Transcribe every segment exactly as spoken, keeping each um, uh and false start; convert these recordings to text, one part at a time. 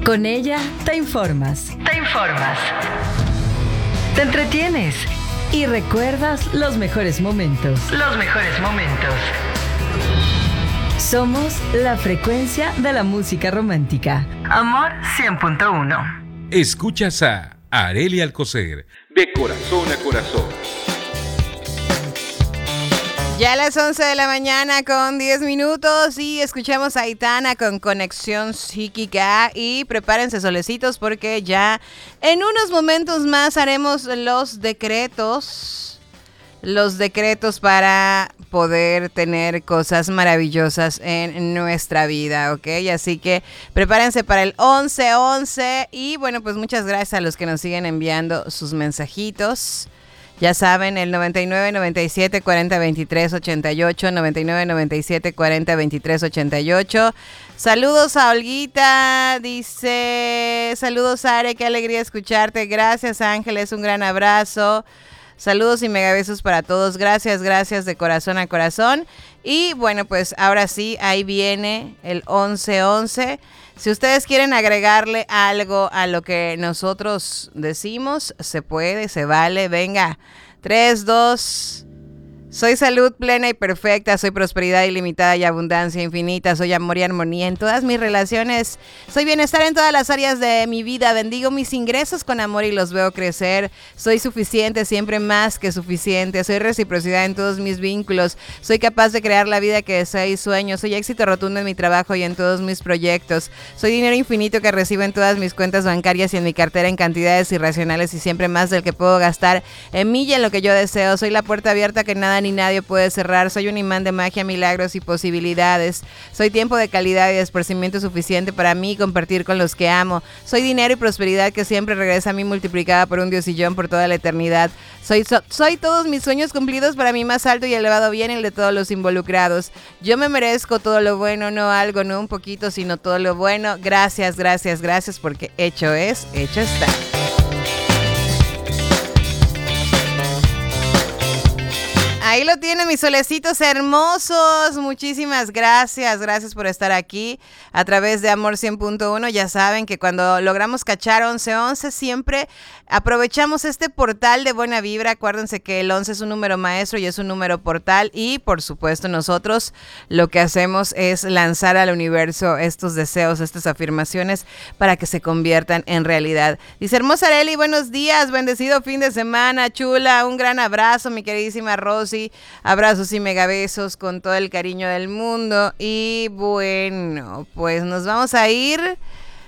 Con ella te informas. Te informas. Te entretienes. Y recuerdas los mejores momentos. Los mejores momentos. Somos la frecuencia de la música romántica. Amor cien punto uno. Escuchas a Arely Alcocer, de corazón a corazón. Ya a las once de la mañana con diez minutos y escuchamos a Aitana con Conexión Psíquica. Y prepárense, solecitos, porque ya en unos momentos más haremos los decretos. Los decretos para poder tener cosas maravillosas en nuestra vida, ¿ok? Así que prepárense para el once once. Y bueno, pues muchas gracias a los que nos siguen enviando sus mensajitos. Ya saben, el noventa y nueve, noventa y siete, cuarenta, veintitrés, ochenta y ocho, noventa y nueve, noventa y siete, cuarenta, veintitrés, ochenta y ocho. Saludos a Olguita, dice, saludos Are, qué alegría escucharte. Gracias Ángeles, un gran abrazo. Saludos y megabesos para todos. Gracias, gracias de corazón a corazón. Y bueno, pues ahora sí, ahí viene el once once. Si ustedes quieren agregarle algo a lo que nosotros decimos, se puede, se vale. Venga, tres, dos... Soy salud plena y perfecta, soy prosperidad ilimitada y abundancia infinita, soy amor y armonía en todas mis relaciones, soy bienestar en todas las áreas de mi vida, bendigo mis ingresos con amor y los veo crecer, soy suficiente, siempre más que suficiente, soy reciprocidad en todos mis vínculos, soy capaz de crear la vida que deseo y sueño, soy éxito rotundo en mi trabajo y en todos mis proyectos, soy dinero infinito que recibo en todas mis cuentas bancarias y en mi cartera en cantidades irracionales y siempre más del que puedo gastar en mí y en lo que yo deseo, soy la puerta abierta que nada ni nadie puede cerrar, soy un imán de magia, milagros y posibilidades, soy tiempo de calidad y de esparcimiento suficiente para mí y compartir con los que amo, soy dinero y prosperidad que siempre regresa a mí multiplicada por un diosillón por toda la eternidad, soy, so, soy todos mis sueños cumplidos para mi más alto y elevado bien, el de todos los involucrados, yo me merezco todo lo bueno, no algo, no un poquito, sino todo lo bueno, gracias, gracias, gracias, porque hecho es, hecho está. Ahí lo tienen mis solecitos hermosos, muchísimas gracias, gracias por estar aquí a través de Amor cien punto uno, ya saben que cuando logramos cachar once once siempre aprovechamos este portal de buena vibra, acuérdense que el once es un número maestro y es un número portal y por supuesto nosotros lo que hacemos es lanzar al universo estos deseos, estas afirmaciones para que se conviertan en realidad. Dice hermosa Arely, buenos días, bendecido fin de semana, chula, un gran abrazo mi queridísima Rosy. Abrazos y megabesos con todo el cariño del mundo. Y bueno, pues nos vamos a ir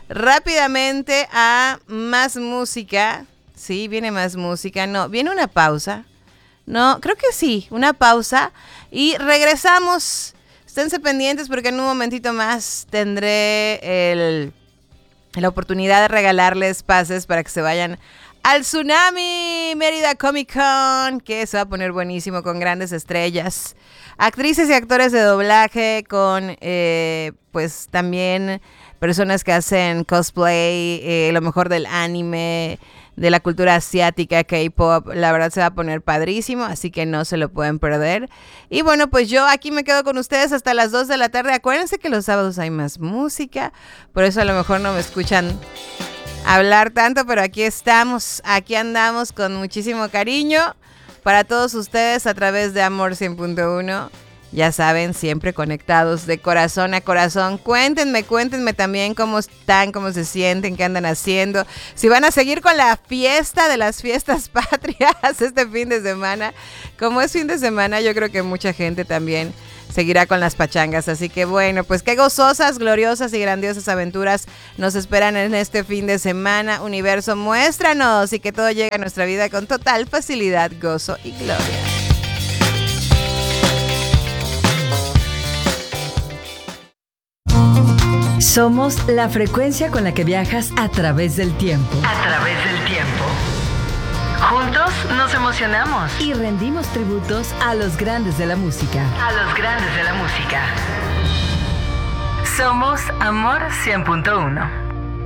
rápidamente a más música. Sí, viene más música. No, viene una pausa. No, creo que sí, una pausa. Y regresamos. Esténse pendientes porque en un momentito más tendré el, la oportunidad de regalarles pases para que se vayan al Tsunami Mérida Comic Con, que se va a poner buenísimo con grandes estrellas, actrices y actores de doblaje, con eh, pues también personas que hacen cosplay, eh, lo mejor del anime, de la cultura asiática, K-pop. La verdad se va a poner padrísimo, así que no se lo pueden perder. Y bueno, pues yo aquí me quedo con ustedes hasta las dos de la tarde. Acuérdense que los sábados hay más música, por eso a lo mejor no me escuchan hablar tanto, pero aquí estamos, aquí andamos con muchísimo cariño para todos ustedes a través de Amor cien punto uno. Ya saben, siempre conectados de corazón a corazón. Cuéntenme, cuéntenme también cómo están, cómo se sienten, qué andan haciendo. Si van a seguir con la fiesta de las fiestas patrias este fin de semana. Como es fin de semana, yo creo que mucha gente también seguirá con las pachangas. Así que bueno, pues qué gozosas, gloriosas y grandiosas aventuras nos esperan en este fin de semana. Universo, muéstranos y que todo llegue a nuestra vida con total facilidad, gozo y gloria. Somos la frecuencia con la que viajas a través del tiempo. A través del tiempo. Juntos nos emocionamos. Y rendimos tributos a los grandes de la música. A los grandes de la música. Somos Amor cien punto uno.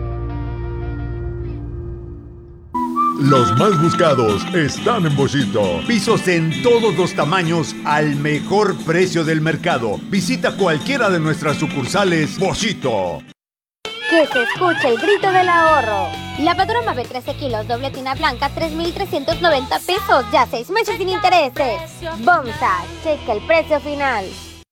Los más buscados están en Boschito. Pisos en todos los tamaños al mejor precio del mercado. Visita cualquiera de nuestras sucursales Boschito. Que se escuche el grito del ahorro. Lavadora Mave trece kilos, doble tina blanca, tres mil trescientos noventa pesos, ya seis meses sin intereses. Bomsa, checa el precio final.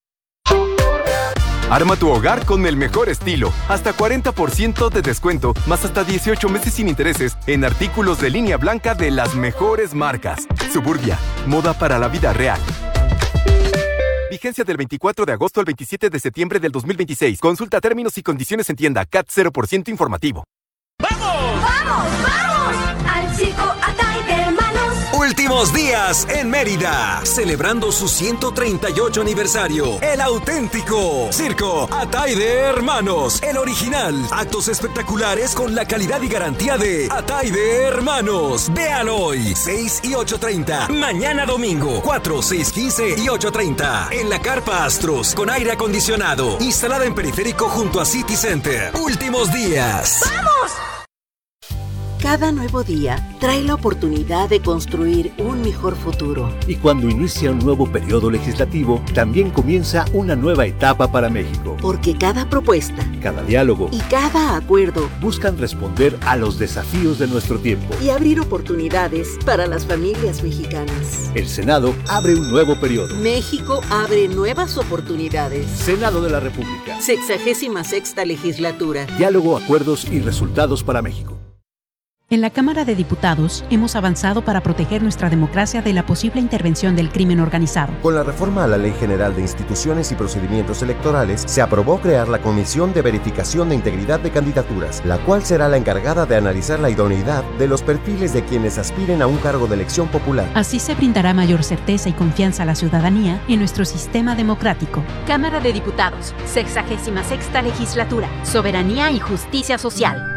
Arma tu hogar con el mejor estilo. Hasta cuarenta por ciento de descuento, más hasta dieciocho meses sin intereses en artículos de línea blanca de las mejores marcas. Suburbia, moda para la vida real. Vigencia del veinticuatro de agosto al veintisiete de septiembre del dos mil veintiséis. Consulta términos y condiciones en tienda. C A T cero por ciento informativo. ¡Vamos! ¡Vamos, vamos! Al circo Atay de Hermanos. Últimos días en Mérida, celebrando su ciento treinta y ocho aniversario. El auténtico Circo Atay de Hermanos, el original. Actos espectaculares con la calidad y garantía de Atay de Hermanos. Véalo hoy, seis y ocho treinta. Mañana domingo, cuatro, seis, quince y ocho treinta. En la Carpa Astros, con aire acondicionado. Instalada en periférico junto a City Center. Últimos días. ¡Vamos! Cada nuevo día trae la oportunidad de construir un mejor futuro. Y cuando inicia un nuevo periodo legislativo, también comienza una nueva etapa para México. Porque cada propuesta, cada diálogo y cada acuerdo buscan responder a los desafíos de nuestro tiempo y abrir oportunidades para las familias mexicanas. El Senado abre un nuevo periodo. México abre nuevas oportunidades. Senado de la República. Sexagésima sexta legislatura. Diálogo, acuerdos y resultados para México. En la Cámara de Diputados hemos avanzado para proteger nuestra democracia de la posible intervención del crimen organizado. Con la reforma a la Ley General de Instituciones y Procedimientos Electorales, se aprobó crear la Comisión de Verificación de Integridad de Candidaturas, la cual será la encargada de analizar la idoneidad de los perfiles de quienes aspiren a un cargo de elección popular. Así se brindará mayor certeza y confianza a la ciudadanía en nuestro sistema democrático. Cámara de Diputados, sexagésima sexta legislatura, soberanía y justicia social.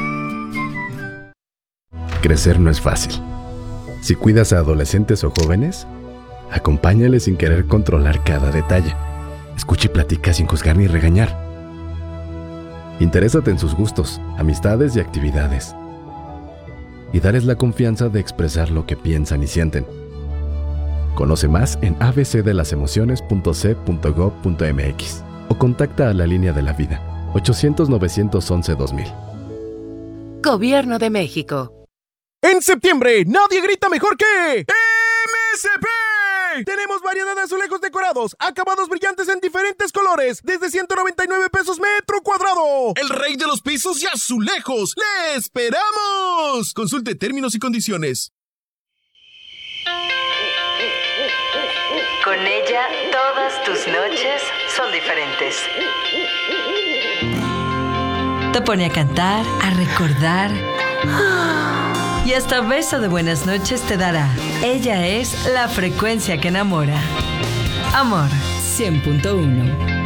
Crecer no es fácil. Si cuidas a adolescentes o jóvenes, acompáñales sin querer controlar cada detalle. Escucha y platica sin juzgar ni regañar. Interésate en sus gustos, amistades y actividades. Y darles la confianza de expresar lo que piensan y sienten. Conoce más en a b c de las emociones punto c punto gob punto m x o contacta a la Línea de la Vida ochocientos, novecientos once, dos mil. Gobierno de México. En septiembre, nadie grita mejor que M S P. Tenemos variedad de azulejos decorados, acabados brillantes en diferentes colores, desde ciento noventa y nueve pesos metro cuadrado. El rey de los pisos y azulejos. ¡Le esperamos! Consulte términos y condiciones. Con ella, todas tus noches son diferentes. Te pone a cantar, a recordar. Y hasta beso de buenas noches te dará. Ella es la frecuencia que enamora. Amor cien punto uno.